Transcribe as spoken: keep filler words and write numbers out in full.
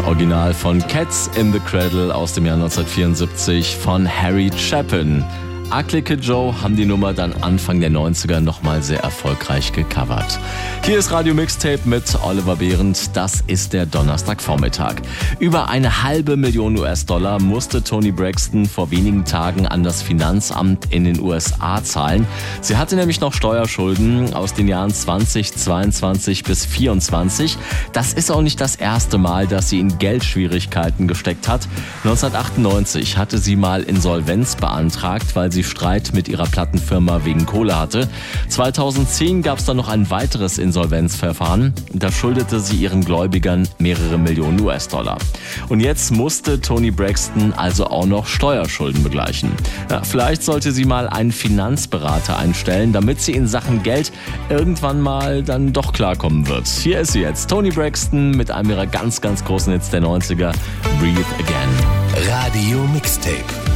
Original von Cats in the Cradle aus dem Jahr neunzehnhundertvierundsiebzig von Harry Chapin. Ugly Kid Joe haben die Nummer dann Anfang der neunziger nochmal sehr erfolgreich gecovert. Hier ist Radio Mixtape mit Oliver Behrendt. Das ist der Donnerstagvormittag. Über eine halbe Million U S-Dollar musste Toni Braxton vor wenigen Tagen an das Finanzamt in den U S A zahlen. Sie hatte nämlich noch Steuerschulden aus den Jahren zweitausendzweiundzwanzig bis vierundzwanzig. Das ist auch nicht das erste Mal, dass sie in Geldschwierigkeiten gesteckt hat. neunzehnhundertachtundneunzig hatte sie mal Insolvenz beantragt, weil sie Streit mit ihrer Plattenfirma wegen Kohle hatte. zweitausendzehn gab es dann noch ein weiteres Insolvenzverfahren. Da schuldete sie ihren Gläubigern mehrere Millionen U S-Dollar. Und jetzt musste Toni Braxton also auch noch Steuerschulden begleichen. Ja, vielleicht sollte sie mal einen Finanzberater einstellen, damit sie in Sachen Geld irgendwann mal dann doch klarkommen wird. Hier ist sie jetzt, Toni Braxton mit einem ihrer ganz, ganz großen Hits der neunziger, Breathe Again. Radio Mixtape.